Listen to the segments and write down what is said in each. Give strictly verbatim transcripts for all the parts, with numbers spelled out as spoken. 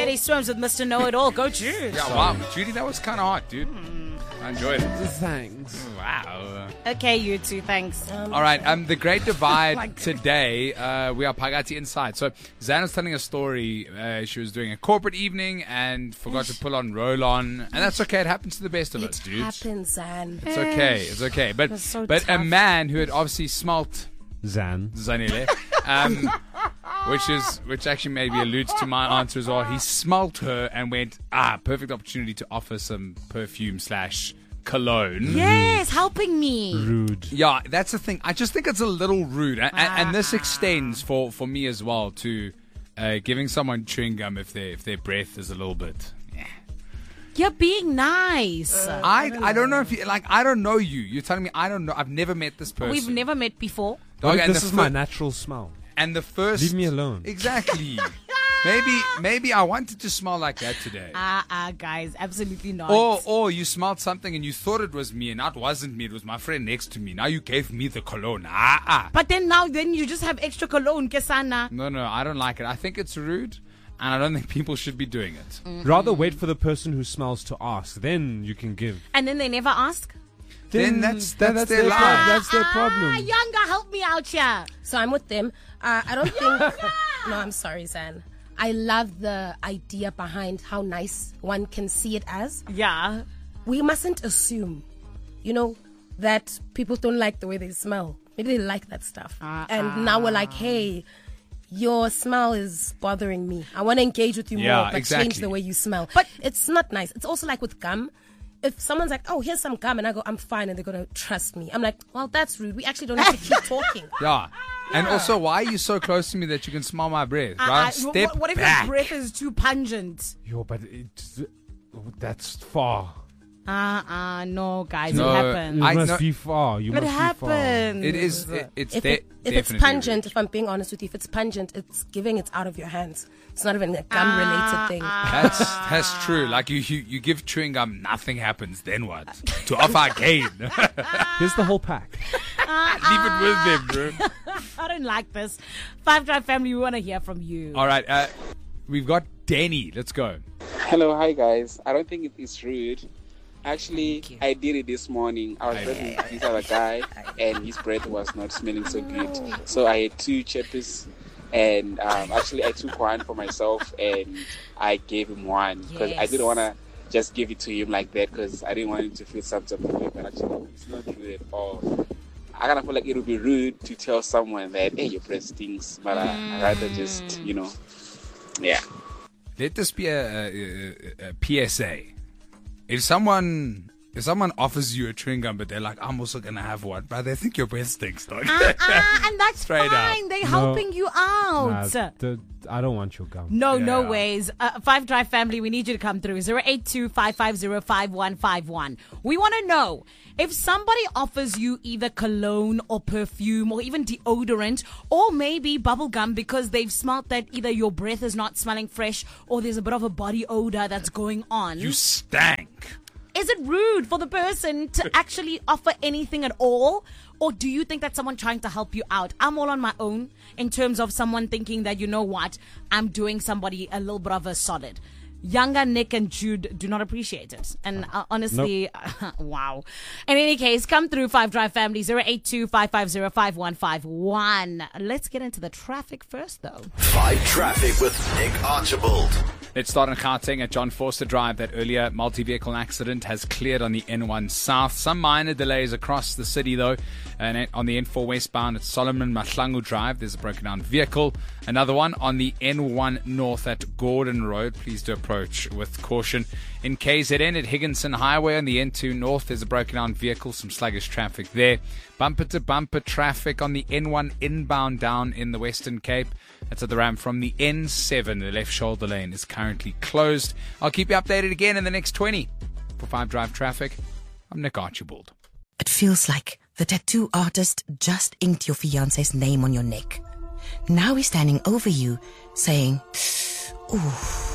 Daddy Swims with Mister Know-It-All. Go Jude. Yeah, wow. Judy, that was kind of hot, dude. I enjoyed it. Thanks. Wow. Okay, you two, thanks. Um, All right, um, the Great Divide today, uh, we are Phakathi Inside. So, Zan was telling a story. Uh, she was doing a corporate evening and forgot to pull on roll-on. And that's okay. It happens to the best of us, It dude. happens, Zan. It's okay. It's okay. But That's so but a tough. man who had obviously smelt Zan. Zanele, um, which is which actually maybe alludes to my answer as well. He smelt her and went, ah, perfect opportunity to offer some perfume slash cologne. Yes, helping me. Rude. Yeah, that's the thing. I just think it's a little rude, and, and, and this extends for, for me as well to uh, giving someone chewing gum if their if their breath is a little bit. Yeah. You're being nice. I I don't know if you like. I don't know you. You're telling me I don't know. I've never met this person. We've never met before. Dog, Like, and this the is fir- my natural smell. and the first. Leave me alone. Exactly. maybe maybe I wanted to smell like that today. Ah, ah, guys, absolutely not. Or, or you smelled something and you thought it was me, and that wasn't me. It was my friend next to me. Now you gave me the cologne. Ah, ah. But then now, then you just have extra cologne, Kesana. No, no, I don't like it. I think it's rude, and I don't think people should be doing it. Rather wait for the person who smells to ask. Then you can give. And then they never ask. Then that's- then that's their their lie. problem. That's their Ah, problem. Younger, help me out here. So I'm with them. Uh, I don't think. No, I'm sorry, Zan. I love the idea behind how nice one can see it as. Yeah. We mustn't assume, you know, that people don't like the way they smell. Maybe they like that stuff. Uh-uh. And now we're like, hey, your smell is bothering me. I want to engage with you Yeah, more, but exactly. change the way you smell. But- But it's not nice. It's also like with gum. If someone's like, oh, here's some gum, and I go, I'm fine, and they're going to trust me. I'm like, well, that's rude. We actually don't have to keep talking. Yeah. And also, why are you so close to me that you can smell my breath? Uh, Right? uh, Step what, what if back. your breath is too pungent? Yo, but it, that's far. Uh uh no, guys, No, it It happens. I must know- be far. You It must be far. happens. It is. It, it's If, de- it, if it's definitely pungent, rude. if I'm being honest with you, if it's pungent, it's giving it out of your hands. It's not even a gum-related thing. That's that's true. Like you, you, you give chewing gum, nothing happens. Then what? To offer again. Here's the whole pack. Leave it with them, bro. I don't like this. Five Drive family, we want to hear from you. All right. Uh, we've got Danny. Let's go. Hello, hi guys. I don't think it is rude. Actually, Thank you. I did it this morning. I was Aye. talking to this other guy, and his breath was not smelling so good. So I had two chappies, and um, actually I took one for myself, and I gave him one because I Yes. didn't want to just give it to him like that because I didn't want him to feel some type of way. But actually, it's not rude at all. I kind of feel like it would be rude to tell someone that, hey, your breath stinks, but I, I'd rather just, you know, yeah. Let this be a, a, a, a P S A. If someone if someone offers you a chewing gum, but they're like, I'm also gonna have one, but they think your breath stinks, dog. Uh, uh, and that's Straight fine. up. They're No. helping you out. Nah, the, I don't want your gum. No, no Yeah. ways. Uh, Five Drive family, we need you to come through. zero eight two, five five zero, five one five one. We want to know if somebody offers you either cologne or perfume or even deodorant or maybe bubble gum because they've smelt that either your breath is not smelling fresh or there's a bit of a body odor that's going on. You stank. Is it rude for the person to actually offer anything at all? Or do you think that's someone trying to help you out? I'm all on my own in terms of someone thinking that, you know what, I'm doing somebody a little bit of a solid. Younger Nick and Jude do not appreciate it. And uh, honestly, wow. In any case, come through Five Drive family, zero eight two, five five zero, five one five one. Let's get into the traffic first, though. Five Traffic with Nick Archibald. Let's start in Gauteng at John Forster Drive. That earlier multi-vehicle accident has cleared on the N one South. Some minor delays across the city, though. And on the N four westbound at Solomon Mahlangu Drive, there's a broken down vehicle. Another one on the N one North at Gordon Road. Please do approach with caution. In K Z N at Higginson Highway on the N two North, there's a broken down vehicle. Some sluggish traffic there. Bumper to bumper traffic on the N one inbound down in the Western Cape. That's at the ramp from the N seven. The left shoulder lane is currently closed. I'll keep you updated again in the next twenty. For Five Drive Traffic, I'm Nick Archibald. It feels like the tattoo artist just inked your fiancé's name on your neck. Now he's standing over you, saying, ooh.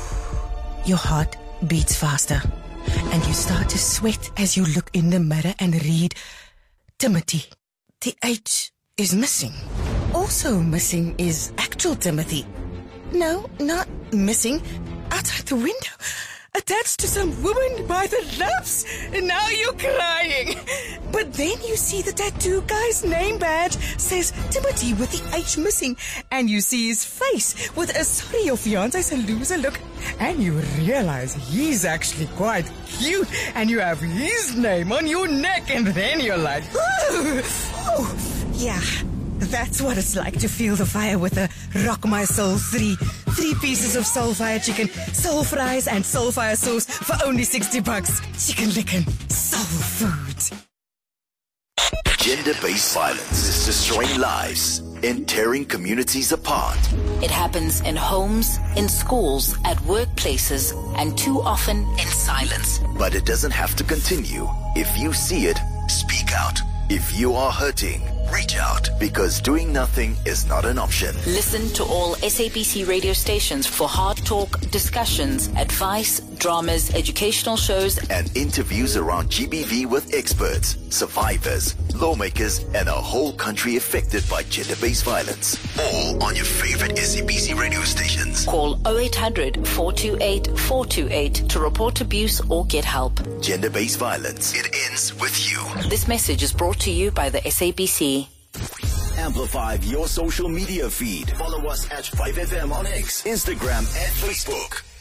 Your heart beats faster, and you start to sweat as you look in the mirror and read, Timothy. The H is missing. Also missing is actual Timothy. No, not missing, outside the window, attached to some woman by the lips, and now you're crying. But then you see the tattoo guy's name badge says Timothy with the H missing, and you see his face with a sorry your fiance's a loser look, and you realize he's actually quite cute, and you have his name on your neck, and then you're like, ooh, ooh. Yeah, that's what it's like to feel the fire with a Rock My Soul three. Three pieces of soul fire chicken, soul fries, and soul fire sauce for only sixty bucks. Chicken Licken, soul food. Gender-based violence is destroying lives and tearing communities apart. It happens in homes, in schools, at workplaces, and too often in silence. But it doesn't have to continue. If you see it, speak out. If you are hurting, reach out, because doing nothing is not an option. Listen to all S A B C radio stations for hard talk, discussions, advice, dramas, educational shows, and interviews around G B V with experts, survivors, lawmakers, and a whole country affected by gender-based violence. All on your favorite S A B C radio stations. Call oh eight hundred, four two eight, four two eight to report abuse or get help. Gender-based violence. It ends with you. This message is brought to you by the S A B C. Amplify your social media feed. Follow us at five F M on X, Instagram, and Facebook.